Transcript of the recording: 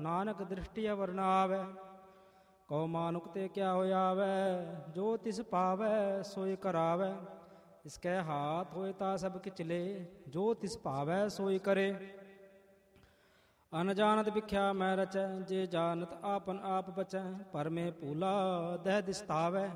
Nanak ਦ੍ਰਿਸ਼ਟੀਆ ਵਰਨਾਵੈ। Q ਮਾਨੁਕ ਤੇ ਕਿਆ ਹੋਇਆਵੈ, ਜੋ ਤਿਸ ਪਾਵੈ ਸੋਈ ਕਰਾਵੈ। ਇਸਕੈ ਹਾਥ ਹੋਏ ਤਾ ਸਭ ਕਿਚਲੇ, ਜੋ ਤਿਸ ਭਾਵੈ ਸੋਈ ਕਰੇ। ਅਨਜਾਨਤ ਵਿਖਿਆ ਮੈਂ ਰਚੈ, ਜੇ ਜਾਨਤ ਆਪਨ ਆਪ ਬਚੈ। ਪਰਮੇ ਭੂਲਾ ਦਹਿ ਦਿਸਤਾਵੈ,